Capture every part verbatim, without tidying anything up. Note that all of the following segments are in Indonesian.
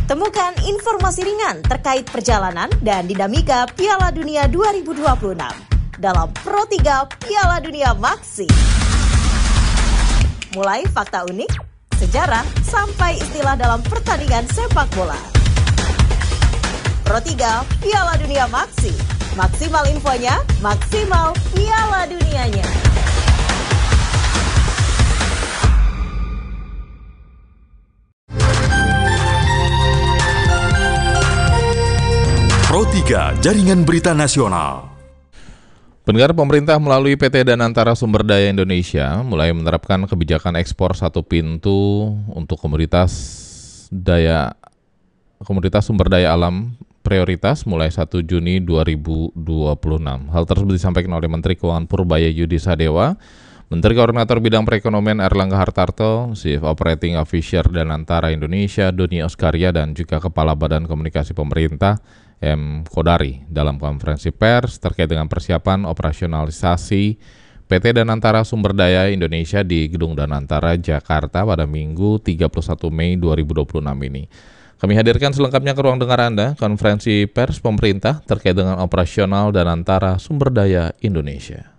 Temukan informasi ringan terkait perjalanan dan dinamika Piala Dunia dua ribu dua puluh enam dalam Pro tiga Piala Dunia Maxi. Mulai fakta unik, sejarah, sampai istilah dalam pertandingan sepak bola. Pro tiga Piala Dunia Maxi. Maksimal infonya, maksimal Piala Dunianya. Pro tiga Jaringan Berita Nasional. Pendengar, pemerintah melalui P T Danantara Sumber Daya Indonesia mulai menerapkan kebijakan ekspor satu pintu untuk komoditas daya komoditas sumber daya alam prioritas mulai satu Juni dua ribu dua puluh enam. Hal tersebut disampaikan oleh Menteri Keuangan Purbaya Yudi Sadewa, Menteri Koordinator Bidang Perekonomian Erlangga Hartarto, Chief Operating Officer Danantara Indonesia Doni Oskaria, dan juga Kepala Badan Komunikasi Pemerintah M. Kodari dalam konferensi pers terkait dengan persiapan operasionalisasi P T Danantara Sumber Daya Indonesia di Gedung Danantara, Jakarta pada Minggu tiga puluh satu Mei dua ribu dua puluh enam ini. Kami hadirkan selengkapnya ke ruang dengar Anda konferensi pers pemerintah terkait dengan operasional Danantara Sumber Daya Indonesia.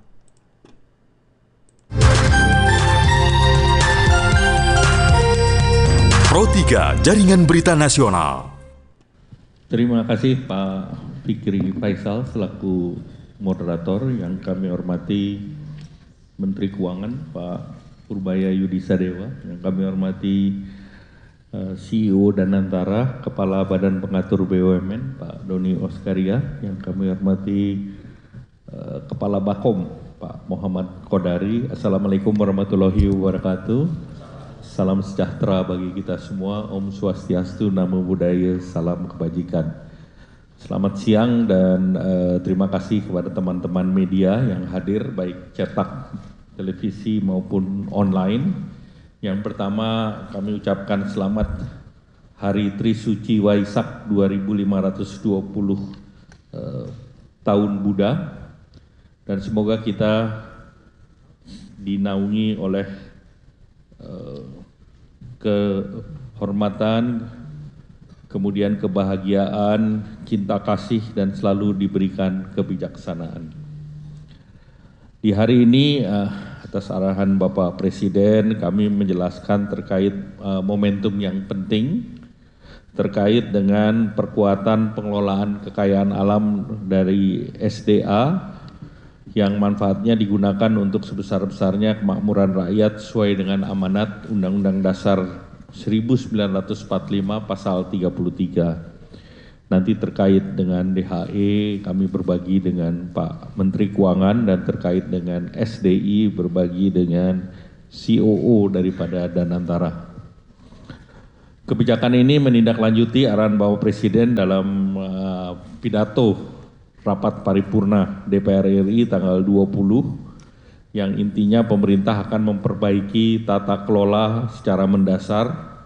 Pro tiga Jaringan Berita Nasional. Terima kasih Pak Fikri Faisal selaku moderator. Yang kami hormati Menteri Keuangan Pak Purbaya Yudi Sadewa, yang kami hormati uh, C E O Danantara, Kepala Badan Pengatur B U M N Pak Doni Oskaria, yang kami hormati uh, Kepala Bakom Pak Muhammad Kodari. Assalamualaikum warahmatullahi wabarakatuh. Salam sejahtera bagi kita semua. Om Swastiastu, Namo Buddhaya, salam kebajikan. Selamat siang dan uh, terima kasih kepada teman-teman media yang hadir, baik cetak, televisi maupun online. Yang pertama kami ucapkan selamat Hari Trisuci Waisak dua ribu lima ratus dua puluh uh, tahun Buddha, dan semoga kita dinaungi oleh uh, kehormatan, kemudian kebahagiaan, cinta kasih, dan selalu diberikan kebijaksanaan. Di hari ini atas arahan Bapak Presiden kami menjelaskan terkait momentum yang penting terkait dengan perkuatan pengelolaan kekayaan alam dari S D A yang manfaatnya digunakan untuk sebesar-besarnya kemakmuran rakyat sesuai dengan amanat Undang-Undang Dasar seribu sembilan ratus empat puluh lima pasal tiga puluh tiga. Nanti terkait dengan D H E kami berbagi dengan Pak Menteri Keuangan, dan terkait dengan S D I berbagi dengan C O O daripada Danantara. Kebijakan ini menindaklanjuti arahan Bapak Presiden dalam uh, pidato rapat paripurna D P R R I tanggal dua puluh, yang intinya pemerintah akan memperbaiki tata kelola secara mendasar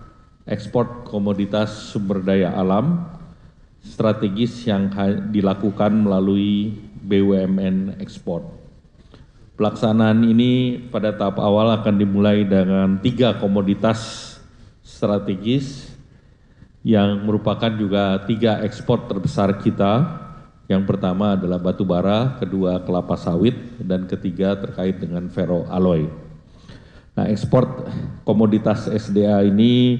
ekspor komoditas sumber daya alam strategis yang dilakukan melalui B U M N ekspor. Pelaksanaan ini pada tahap awal akan dimulai dengan tiga komoditas strategis yang merupakan juga tiga ekspor terbesar kita. Yang pertama adalah batu bara, kedua kelapa sawit, dan ketiga terkait dengan ferroalloy. Nah, ekspor komoditas S D A ini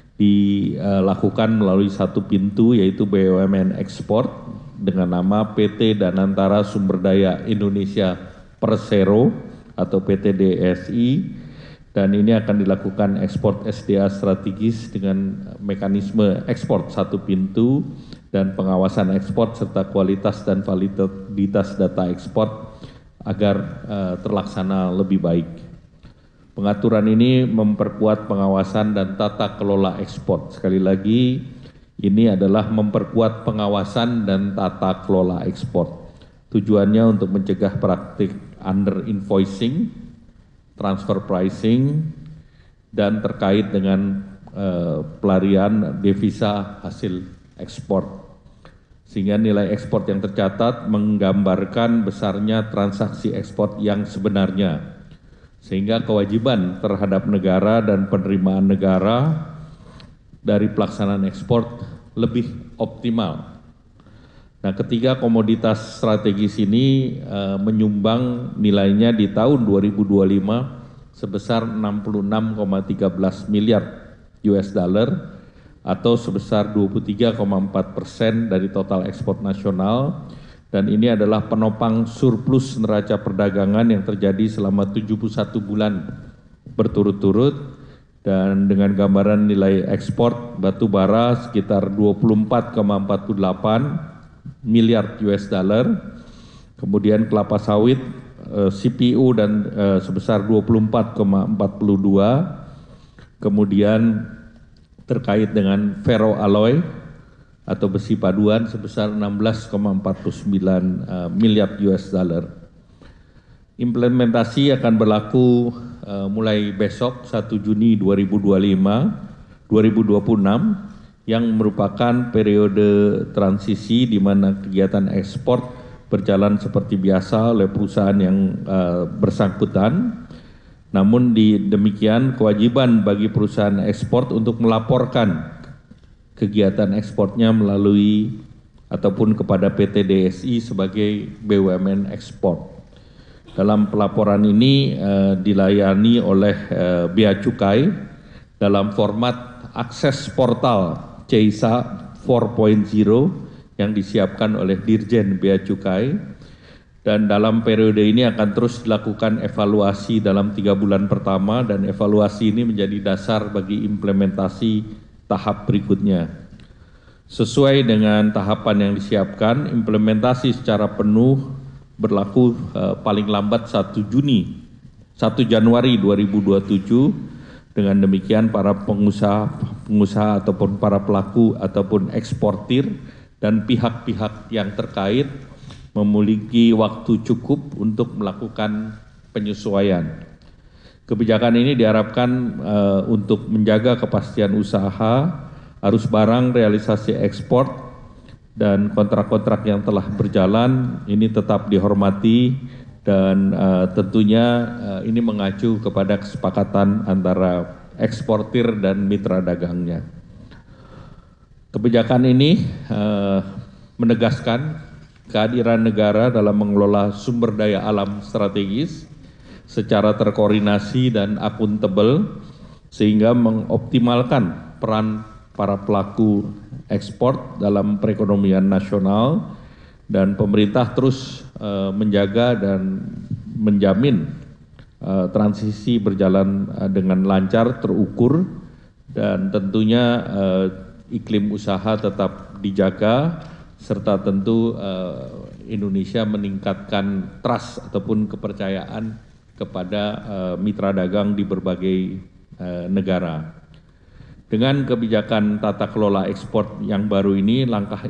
dilakukan melalui satu pintu, yaitu B U M N Ekspor dengan nama P T Danantara Sumber Daya Indonesia Persero atau P T D S I, dan ini akan dilakukan ekspor S D A strategis dengan mekanisme ekspor satu pintu dan pengawasan ekspor serta kualitas dan validitas data ekspor agar uh, terlaksana lebih baik. Pengaturan ini memperkuat pengawasan dan tata kelola ekspor. Sekali lagi, ini adalah memperkuat pengawasan dan tata kelola ekspor. Tujuannya untuk mencegah praktik under invoicing, transfer pricing, dan terkait dengan uh, pelarian devisa hasil ekspor. Sehingga nilai ekspor yang tercatat menggambarkan besarnya transaksi ekspor yang sebenarnya. Sehingga kewajiban terhadap negara dan penerimaan negara dari pelaksanaan ekspor lebih optimal. Nah, ketiga komoditas strategis ini uh, menyumbang nilainya di tahun dua ribu dua puluh lima sebesar enam puluh enam koma satu tiga miliar U S dollar atau sebesar dua puluh tiga koma empat persen dari total ekspor nasional, dan ini adalah penopang surplus neraca perdagangan yang terjadi selama tujuh puluh satu bulan berturut-turut, dan dengan gambaran nilai ekspor batu bara sekitar dua puluh empat koma empat delapan miliar U S dollar, kemudian kelapa sawit C P U dan uh, sebesar dua puluh empat koma empat dua, kemudian terkait dengan ferroalloy atau besi paduan sebesar enam belas koma empat sembilan uh, miliar U S dollar. Implementasi akan berlaku uh, mulai besok satu Juni dua ribu dua puluh lima dua ribu dua puluh enam yang merupakan periode transisi di mana kegiatan ekspor berjalan seperti biasa oleh perusahaan yang uh, bersangkutan. Namun di demikian kewajiban bagi perusahaan ekspor untuk melaporkan kegiatan ekspornya melalui ataupun kepada P T D S I sebagai B U M N ekspor. Dalam pelaporan ini uh, dilayani oleh uh, Bea Cukai dalam format akses portal C I S A empat titik nol yang disiapkan oleh Dirjen Bea Cukai, dan dalam periode ini akan terus dilakukan evaluasi dalam tiga bulan pertama, dan evaluasi ini menjadi dasar bagi implementasi tahap berikutnya. Sesuai dengan tahapan yang disiapkan, implementasi secara penuh berlaku uh, paling lambat satu Juni, satu Januari dua ribu dua puluh tujuh. Dengan demikian para pengusaha, pengusaha ataupun para pelaku ataupun eksportir dan pihak-pihak yang terkait memiliki waktu cukup untuk melakukan penyesuaian. Kebijakan ini diharapkan uh, untuk menjaga kepastian usaha, arus barang, realisasi ekspor, dan kontrak-kontrak yang telah berjalan ini tetap dihormati, dan uh, tentunya uh, ini mengacu kepada kesepakatan antara eksportir dan mitra dagangnya. Kebijakan ini uh, menegaskan kehadiran negara dalam mengelola sumber daya alam strategis secara terkoordinasi dan akuntabel, sehingga mengoptimalkan peran para pelaku ekspor dalam perekonomian nasional, dan pemerintah terus uh, menjaga dan menjamin uh, transisi berjalan uh, dengan lancar, terukur, dan tentunya uh, iklim usaha tetap dijaga, serta tentu uh, Indonesia meningkatkan trust ataupun kepercayaan kepada uh, mitra dagang di berbagai uh, negara. Dengan kebijakan tata kelola ekspor yang baru ini, langkah